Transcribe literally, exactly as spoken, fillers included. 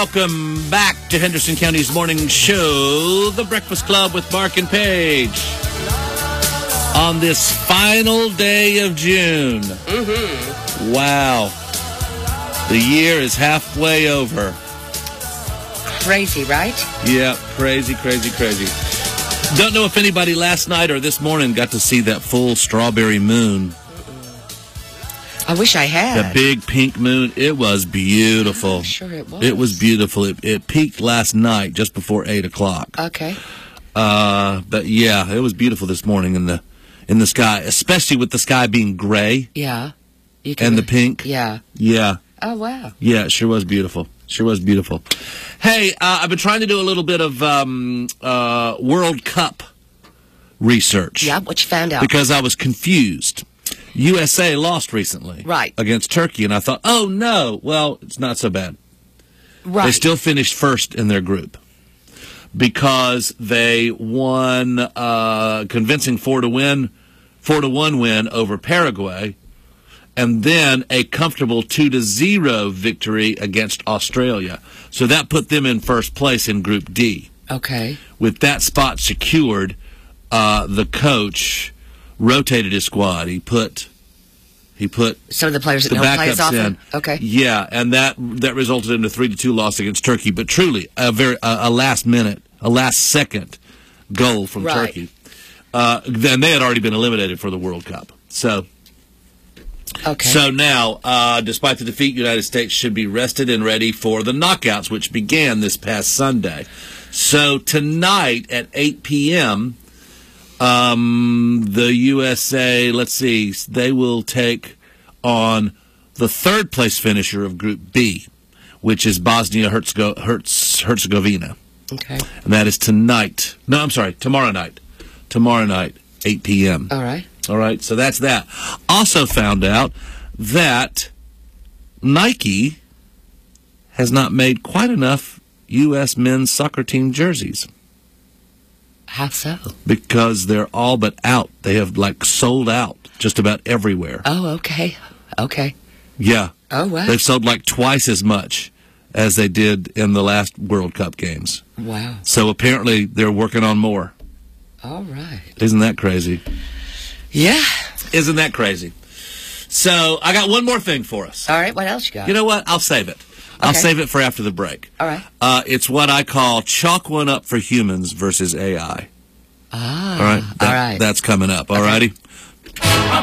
Welcome back to Henderson County's morning show, The Breakfast Club with Mark and Paige. On this final day of June. Mm-hmm. Wow. The year is halfway over. Crazy, right? Yeah, crazy, crazy, crazy. Don't know if anybody last night or this morning got to see that full strawberry moon. I wish I had. That big pink moon. It was beautiful. Oh, sure it was. It was beautiful. It, it peaked last night just before eight o'clock. Okay. Uh, but yeah, it was beautiful this morning in the in the sky, especially with the sky being gray. Yeah. You And the pink. Yeah. Yeah. Oh, wow. Yeah, it sure was beautiful. Sure was beautiful. Hey, uh, I've been trying to do a little bit of um, uh, World Cup research. Yeah, what you found out? Because I was confused. U S A lost recently. Right. Against Turkey, and I thought, oh, no. Well, it's not so bad. Right. They still finished first in their group because they won uh, convincing four to win, four to one win over Paraguay, and then a comfortable two to zero victory against Australia. So that put them in first place in Group D. Okay. With that spot secured, uh, the coach rotated his squad. He put he put some of the players that the don't play as backups often. in. Okay. Yeah, and that that resulted in a three to two loss against Turkey. But truly, a very a, a last minute, a last second goal from Right. Turkey. Uh, then they had already been eliminated for the World Cup. So. Okay. So now, uh, despite the defeat, United States should be rested and ready for the knockouts, which began this past Sunday. So tonight at eight p.m., um, the U S A, let's see, they will take on the third place finisher of Group B, which is Bosnia-Herzegovina. Okay. And that is tonight. No, I'm sorry, tomorrow night. Tomorrow night, eight p.m. All right. All right, so that's that. Also found out that Nike has not made quite enough U S men's soccer team jerseys How so? because they're all but out. They have, like, sold out just about everywhere. Oh, okay. Okay. Yeah. Oh, wow. They've sold, like, twice as much as they did in the last World Cup games. Wow. So apparently they're working on more. All right. Isn't that crazy? Yeah. Isn't that crazy? So I got one more thing for us. All right. What else you got? You know what? I'll save it. I'll Okay. save it for after the break. All right. Uh, it's what I call chalk one up for humans versus A I. Ah. All right. That- all right. That's coming up. All Okay. righty.